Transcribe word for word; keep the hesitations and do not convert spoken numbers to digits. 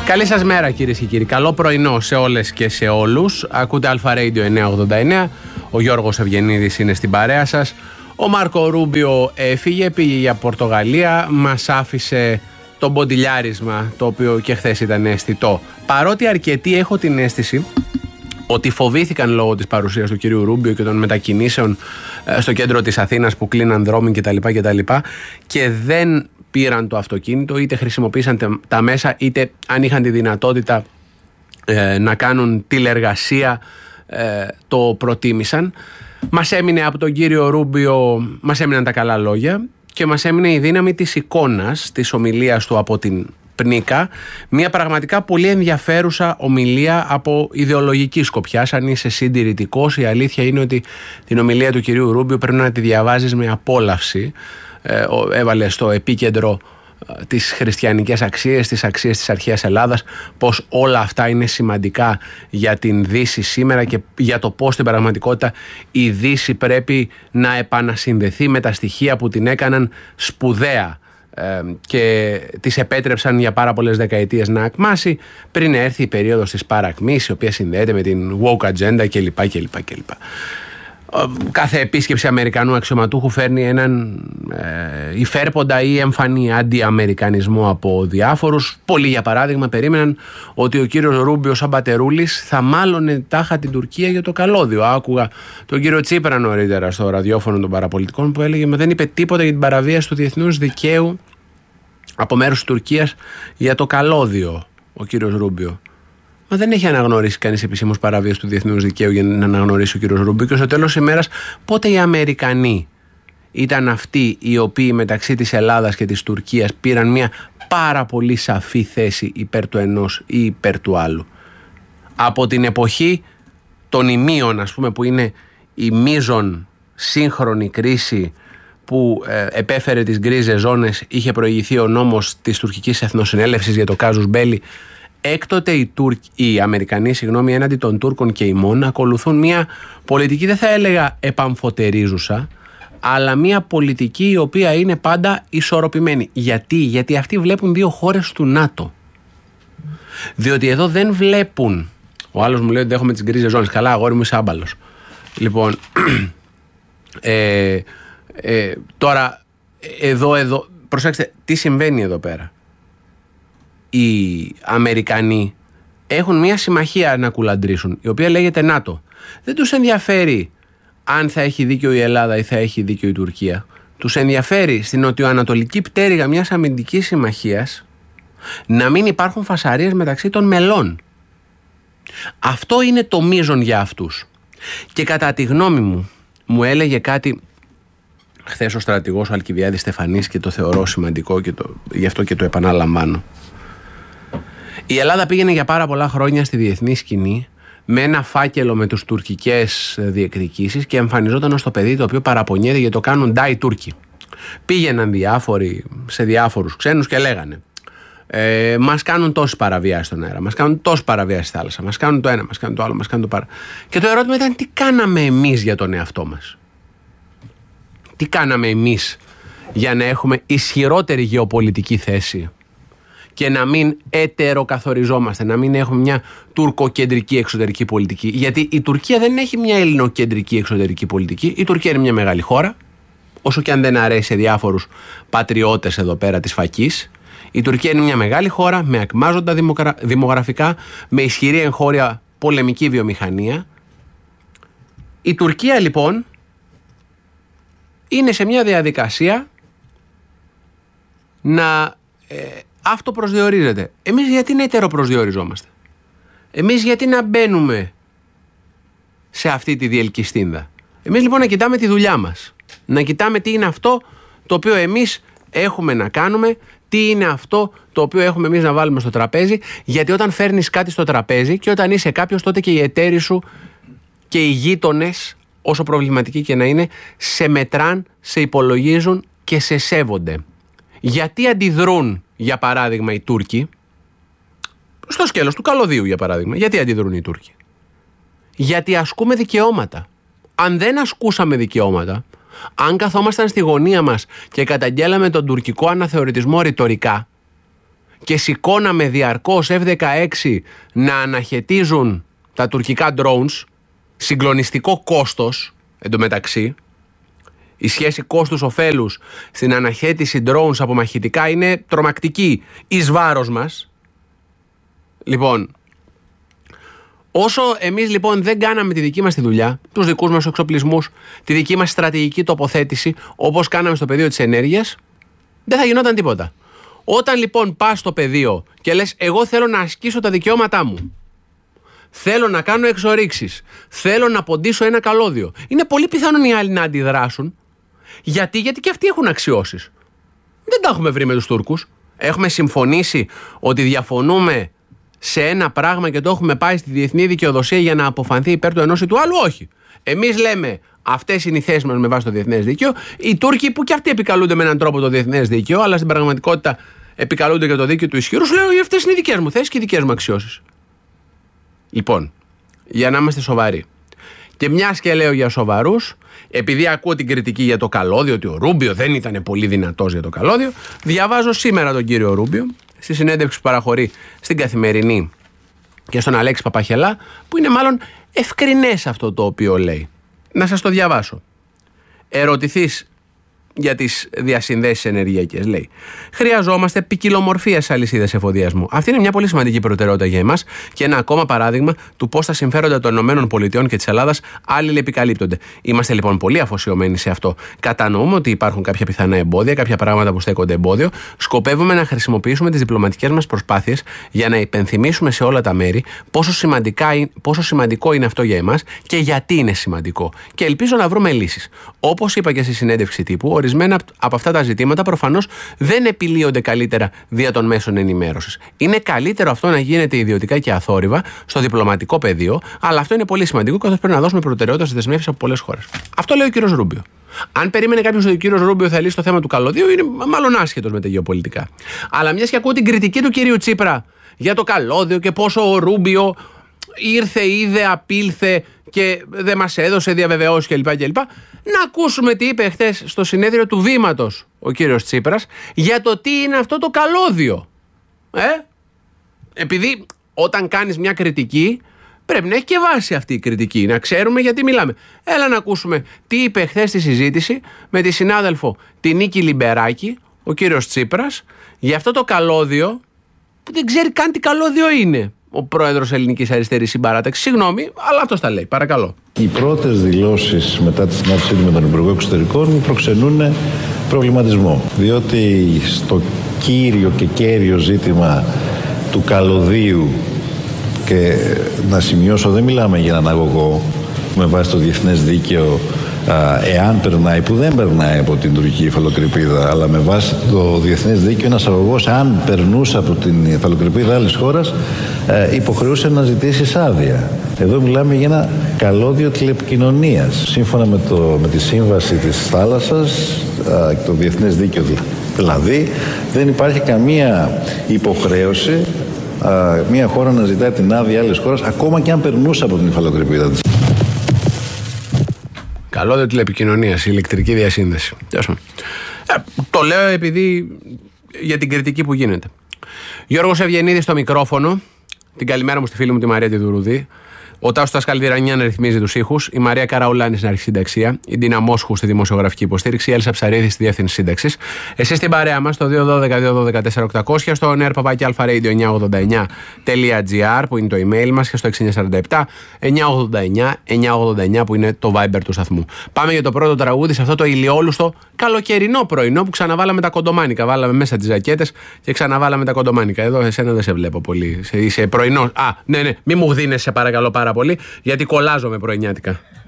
Καλή σας μέρα κυρίες και κύριοι. Καλό πρωινό σε όλες και σε όλους. Ακούτε Αλφα Radio εννιακόσια ογδόντα εννέα. Ο Γιώργος Ευγενίδης είναι στην παρέα σας. Ο Μάρκο Ρούμπιο έφυγε, πήγε για Πορτογαλία. Μας άφησε το μποντιλιάρισμα, το οποίο και χθες ήταν αισθητό. Παρότι αρκετοί, έχω την αίσθηση ότι φοβήθηκαν λόγω της παρουσίας του κυρίου Ρούμπιο και των μετακινήσεων στο κέντρο της Αθήνας που κλείναν δρόμοι κτλ. κτλ. Και δεν πήραν το αυτοκίνητο, είτε χρησιμοποίησαν τα μέσα, είτε αν είχαν τη δυνατότητα ε, να κάνουν τηλεργασία ε, το προτίμησαν. Μας έμεινε από τον κύριο Ρούμπιο, μας έμειναν τα καλά λόγια και μας έμεινε η δύναμη της εικόνας, της ομιλίας του από την Πνίκα, μια πραγματικά πολύ ενδιαφέρουσα ομιλία από ιδεολογική σκοπιά. Αν είσαι συντηρητικός, η αλήθεια είναι ότι την ομιλία του κυρίου Ρούμπιο πρέπει να τη διαβάζεις με απόλαυση. Ε, έβαλε στο επίκεντρο τις χριστιανικές αξίες, τις αξίες της αρχαίας Ελλάδας, πως όλα αυτά είναι σημαντικά για την Δύση σήμερα και για το πως στην πραγματικότητα η Δύση πρέπει να επανασυνδεθεί με τα στοιχεία που την έκαναν σπουδαία ε, και τις επέτρεψαν για πάρα πολλές δεκαετίες να ακμάσει πριν έρθει η περίοδος της παρακμής, η οποία συνδέεται με την woke agenda κλπ. κλπ, κλπ. Κάθε επίσκεψη Αμερικανού αξιωματούχου φέρνει έναν ε, υφέρποντα ή εμφανή αντι-αμερικανισμό από διάφορους. Πολλοί, για παράδειγμα, περίμεναν ότι ο κύριος Ρούμπιο σαν πατερούλης θα μάλωνε τάχα την Τουρκία για το καλώδιο. Άκουγα τον κύριο Τσίπρα νωρίτερα στο ραδιόφωνο των παραπολιτικών που έλεγε «Μα δεν είπε τίποτα για την παραβίαση του διεθνούς δικαίου από μέρους της Τουρκίας για το καλώδιο ο κύριος Ρούμπιο». Μα δεν έχει αναγνωρίσει κανείς επισήμως παραβίαση του διεθνούς δικαίου για να αναγνωρίσει ο κύριος Ρούμπιο. Και στο τέλος της ημέρας, πότε οι Αμερικανοί ήταν αυτοί οι οποίοι μεταξύ της Ελλάδας και της Τουρκίας πήραν μια πάρα πολύ σαφή θέση υπέρ του ενός ή υπέρ του άλλου? Από την εποχή των ημίων, ας πούμε, που είναι η μείζον σύγχρονη κρίση που ε, επέφερε τις γκρίζες ζώνες, είχε προηγηθεί ο νόμος της τουρκικής εθνοσυνέλευσης για το κάζους μπέλι. Έκτοτε οι, Τουρκ, οι Αμερικανοί συγγνώμη, έναντι των Τούρκων και ημών ακολουθούν μια πολιτική, δεν θα έλεγα επαμφωτερίζουσα, αλλά μια πολιτική η οποία είναι πάντα ισορροπημένη. Γιατί, Γιατί αυτοί βλέπουν δύο χώρες του ΝΑΤΟ. Διότι εδώ δεν βλέπουν. Ο άλλος μου λέει ότι έχουμε τις γκρίζες ζώνες. Καλά, αγόρι μου, είσαι άμπαλος. Λοιπόν, ε, ε, τώρα εδώ, εδώ, προσέξτε τι συμβαίνει εδώ πέρα. Οι Αμερικανοί έχουν μια συμμαχία να κουλαντρήσουν, η οποία λέγεται ΝΑΤΟ. Δεν τους ενδιαφέρει αν θα έχει δίκιο η Ελλάδα ή θα έχει δίκιο η Τουρκία. Τους ενδιαφέρει στην νοτιοανατολική πτέρυγα μιας αμυντικής συμμαχίας να μην υπάρχουν φασαρίες μεταξύ των μελών. Αυτό είναι το μείζον για αυτούς. Και κατά τη γνώμη μου, μου έλεγε κάτι χθες ο στρατηγός ο Αλκιβιάδης Στεφανής και το θεωρώ σημαντικό και το, γι' αυτό και το επαναλαμβάνω. Η Ελλάδα πήγαινε για πάρα πολλά χρόνια στη διεθνή σκηνή με ένα φάκελο με τους τουρκικές διεκδικήσεις και εμφανιζόταν ως το παιδί το οποίο παραπονιέται γιατί το κάνουν ντάι οι Τούρκοι. Πήγαιναν διάφοροι σε διάφορους ξένους και λέγανε ε, μας κάνουν τόσες παραβιάσεις στον αέρα, μας κάνουν τόσες παραβιάσεις στη θάλασσα, μας κάνουν το ένα, μας κάνουν το άλλο, μας κάνουν το παρά. Και το ερώτημα ήταν τι κάναμε εμείς για τον εαυτό μας. Τι κάναμε εμείς για να έχουμε ισχυρότερη γεωπολιτική θέση και να μην ετεροκαθοριζόμαστε, να μην έχουμε μια τουρκοκεντρική εξωτερική πολιτική. Γιατί η Τουρκία δεν έχει μια ελληνοκεντρική εξωτερική πολιτική. Η Τουρκία είναι μια μεγάλη χώρα, όσο και αν δεν αρέσει σε διάφορους πατριώτες εδώ πέρα της φακής. Η Τουρκία είναι μια μεγάλη χώρα με ακμάζοντα δημογραφικά, με ισχυρή εγχώρια πολεμική βιομηχανία. Η Τουρκία λοιπόν είναι σε μια διαδικασία να ε, αυτοπροσδιορίζεται. Εμείς γιατί να ετεροπροσδιοριζόμαστε? Εμείς γιατί να μπαίνουμε σε αυτή τη διελκυστίνδα? Εμείς λοιπόν να κοιτάμε τη δουλειά μας. Να κοιτάμε τι είναι αυτό το οποίο εμείς έχουμε να κάνουμε, τι είναι αυτό το οποίο έχουμε εμείς να βάλουμε στο τραπέζι, γιατί όταν φέρνεις κάτι στο τραπέζι και όταν είσαι κάποιος, τότε και οι εταίροι σου και οι γείτονες, όσο προβληματικοί και να είναι, σε μετράν, σε υπολογίζουν και σε σέβονται. Γιατί αντιδρούν, για παράδειγμα, οι Τούρκοι στο σκέλος του καλωδίου, για παράδειγμα? Γιατί αντιδρούν οι Τούρκοι? Γιατί ασκούμε δικαιώματα. Αν δεν ασκούσαμε δικαιώματα, αν καθόμασταν στη γωνία μας και καταγγέλαμε τον τουρκικό αναθεωρητισμό ρητορικά, και σηκώναμε διαρκώς εφ δεκαέξι να αναχαιτίζουν τα τουρκικά drones, συγκλονιστικό κόστος εντωμεταξύ. Η σχέση κόστους-οφέλους στην αναχαίτηση drones από μαχητικά είναι τρομακτική εις βάρος μας. Λοιπόν, όσο εμείς λοιπόν δεν κάναμε τη δική μας τη δουλειά, τους δικούς μας εξοπλισμούς, τη δική μας στρατηγική τοποθέτηση, όπως κάναμε στο πεδίο της ενέργειας, δεν θα γινόταν τίποτα. Όταν λοιπόν πας στο πεδίο και λες εγώ θέλω να ασκήσω τα δικαιώματά μου, θέλω να κάνω εξορίξεις, θέλω να ποντίσω ένα καλώδιο, είναι πολύ πιθανόν οι άλλοι να αντιδράσουν. Γιατί, γιατί και αυτοί έχουν αξιώσεις. Δεν τα έχουμε βρει με τους Τούρκους. Έχουμε συμφωνήσει ότι διαφωνούμε σε ένα πράγμα και το έχουμε πάει στη διεθνή δικαιοδοσία για να αποφανθεί υπέρ του ενός ή του άλλου. Όχι. Εμείς λέμε αυτές είναι οι θέσεις μας με βάση το διεθνές δίκαιο. Οι Τούρκοι που και αυτοί επικαλούνται με έναν τρόπο το διεθνές δίκαιο, αλλά στην πραγματικότητα επικαλούνται για το δίκαιο του ισχυρού, λέω αυτές είναι οι δικές μου θέσεις και οι δικές μου αξιώσεις. Λοιπόν, για να είμαστε σοβαροί. Και μιας και λέω για σοβαρούς, επειδή ακούω την κριτική για το καλώδιο, ότι ο Ρούμπιο δεν ήταν πολύ δυνατός για το καλώδιο, διαβάζω σήμερα τον κύριο Ρούμπιο στη συνέντευξη που παραχωρεί στην Καθημερινή και στον Αλέξη Παπαχελά, που είναι μάλλον ευκρινές αυτό το οποίο λέει. Να σας το διαβάσω. Ερωτηθείς για τις διασυνδέσεις ενεργειακές, λέει. Χρειαζόμαστε ποικιλομορφία σε αλυσίδες εφοδιασμού. Αυτή είναι μια πολύ σημαντική προτεραιότητα για εμάς και ένα ακόμα παράδειγμα του πώς τα συμφέροντα των ΗΠΑ και της Ελλάδας αλληλεπικαλύπτονται. Είμαστε λοιπόν πολύ αφοσιωμένοι σε αυτό. Κατανοούμε ότι υπάρχουν κάποια πιθανά εμπόδια, κάποια πράγματα που στέκονται εμπόδιο. Σκοπεύουμε να χρησιμοποιήσουμε τις διπλωματικές μας προσπάθειες για να υπενθυμίσουμε σε όλα τα μέρη πόσο, σημαντικά, πόσο σημαντικό είναι αυτό για εμάς και γιατί είναι σημαντικό. Και ελπίζω να βρούμε λύσεις. Όπως είπα και στη συνέντευξη τύπου, ορισμένα από αυτά τα ζητήματα προφανώς δεν επιλύονται καλύτερα δια των μέσων ενημέρωσης. Είναι καλύτερο αυτό να γίνεται ιδιωτικά και αθόρυβα στο διπλωματικό πεδίο, αλλά αυτό είναι πολύ σημαντικό καθώς πρέπει να δώσουμε προτεραιότητα στις δεσμεύσεις από πολλές χώρες. Αυτό λέει ο κύριος Ρούμπιο. Αν περίμενε κάποιος ότι ο κύριος Ρούμπιο θα λύσει το θέμα του καλωδίου, είναι μάλλον άσχετος με τα γεωπολιτικά. Αλλά μιας και ακούω την κριτική του κυρίου Τσίπρα για το καλώδιο και πόσο ο Ρούμπιο ήρθε, είδε, απήλθε και δεν μας έδωσε διαβεβαιώσεις κλπ. κλπ. Να ακούσουμε τι είπε χθες στο συνέδριο του Βήματος ο κύριος Τσίπρας για το τι είναι αυτό το καλώδιο. Ε? Επειδή όταν κάνεις μια κριτική πρέπει να έχει και βάση αυτή η κριτική, να ξέρουμε γιατί μιλάμε. Έλα να ακούσουμε τι είπε χθες στη συζήτηση με τη συνάδελφο τη Νίκη Λιμπεράκη, ο κύριος Τσίπρας, για αυτό το καλώδιο που δεν ξέρει καν τι καλώδιο είναι ο πρόεδρος Ελληνικής Αριστερής Συμπαράταξης. Συγγνώμη, αλλά αυτός τα λέει. Παρακαλώ. Οι πρώτες δηλώσεις μετά τη συνάντησή του με τον Υπουργό Εξωτερικών μου προξενούν προβληματισμό. Διότι στο κύριο και κέριο ζήτημα του καλωδίου, και να σημειώσω, δεν μιλάμε για έναν αγωγό με βάση το διεθνές δίκαιο, εάν περνάει, που δεν περνάει από την τουρκική υφαλοκρηπίδα, αλλά με βάση το διεθνές δίκαιο ένας αγωγός, αν περνούσε από την υφαλοκρηπίδα άλλης χώρας, υποχρεούσε να ζητήσει άδεια. Εδώ μιλάμε για ένα καλώδιο τηλεπικοινωνίας. Σύμφωνα με, το, με τη σύμβαση της θάλασσας και το διεθνές δίκαιο δηλαδή, δεν υπάρχει καμία υποχρέωση μια χώρα να ζητάει την άδεια άλλης χώρας, ακόμα και αν περνούσε από την υφαλοκρηπίδα της. Καλώδιο τηλεπικοινωνίας, ηλεκτρική διασύνδεση. Ε, το λέω επειδή για την κριτική που γίνεται. Γιώργος Ευγενίδης στο μικρόφωνο. Την καλημέρα μου στη φίλη μου τη Μαρία τη Δουρουδή. Ο Τάσος Τασκαλδιρανιάν ρυθμίζει τους ήχους. Η Μαρία Καραουλάνη στην αρχισυνταξία. Η Ντίνα Μόσχου στη δημοσιογραφική υποστήριξη. Η Έλσα Ψαρίδη στη διεύθυνση σύνταξης. Εσείς στην παρέα μας στο δύο δώδεκα δύο δώδεκα τέσσερα οκτακόσια, στο νεαρ παπάκι αλφαρέιντιο εννιακόσια ογδόντα εννιά τελεία τζι άρ που είναι το email μας και στο έξι εννιά τέσσερα επτά εννιακόσια ογδόντα εννιά εννιακόσια ογδόντα εννιά που είναι το Viber του σταθμού. Πάμε για το πρώτο τραγούδι σε αυτό το ηλιόλουστο καλοκαιρινό πρωινό που ξαναβάλαμε τα κοντομάνικα. Βάλαμε μέσα τις ζακέτες και ξαναβάλαμε τα κοντομάνικα. Εδώ εσένα δεν σε βλέπω πολύ. Είσαι πρωινό. Α, ναι, ναι, μη μου γδίνεσαι παρακαλώ πάρα πολύ, γιατί κολλάζομαι πρωινιάτικα.